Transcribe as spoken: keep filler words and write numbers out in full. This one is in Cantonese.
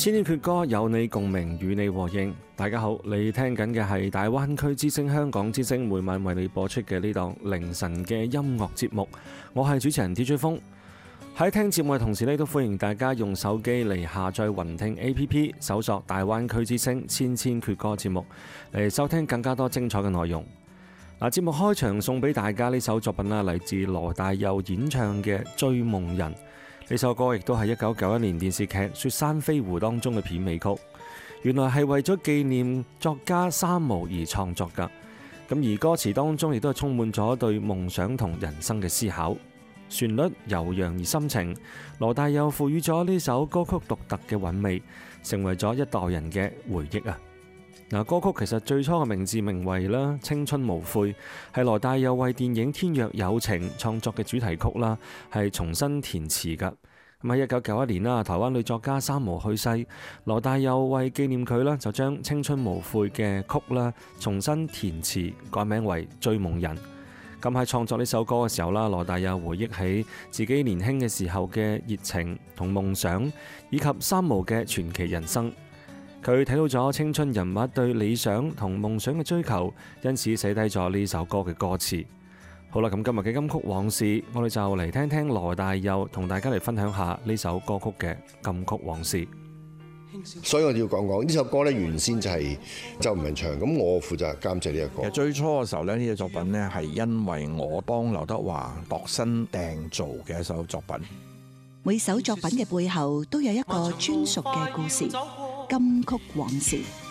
千千闕歌有你共鳴，與你和應。大家好，你聽緊嘅係大灣區之聲香港之聲每晚為你播出嘅呢檔凌晨嘅音樂節目。我係主持人 D J 風。喺聽節目嘅同時呢，都歡迎大家用手機嚟下載雲聽 A P P， 搜索大灣區之聲千千闕歌節目嚟收聽更加多精彩嘅內容。嗱，節目開場送俾大家呢首作品啦，嚟自羅大佑演唱嘅《追夢人》。呢首歌亦都係一九九一年電視劇《雪山飛狐》當中嘅片尾曲，原來係為咗紀念作家三毛而創作㗎。咁而歌詞當中亦都係充滿咗對夢想同人生嘅思考，旋律悠揚而深情。羅大佑賦予咗呢首歌曲獨特嘅韻味，成為咗一代人嘅回憶啊！嗱，歌曲其實最初嘅名字名為啦《青春無悔》，係羅大佑為電影《天若有情》創作嘅主題曲啦，係重新填詞㗎。咁喺一九九一年啦，台灣女作家三毛去世，羅大佑為紀念佢啦，就將《青春無悔》嘅曲啦重新填詞，改名為《追夢人》。咁喺創作呢首歌嘅時候啦，羅大佑回憶起自己年輕嘅時候嘅熱情同夢想，以及三毛嘅傳奇人生。佢睇到咗青春人物對理想同夢想嘅追求，因此寫低咗呢首歌嘅歌詞。好啦，咁今日嘅金曲往事，我哋就嚟聽聽羅大佑同大家嚟分享下呢首歌曲嘅金曲往事。 所以我要講講呢首歌咧，原先就係周文唱，咁我負責監製呢一個。 其實最初嘅時候咧，呢隻作品咧係因為我幫劉德華度身訂造嘅一首作品。 每首作品嘅背後都有一個專屬嘅故事。金曲往事。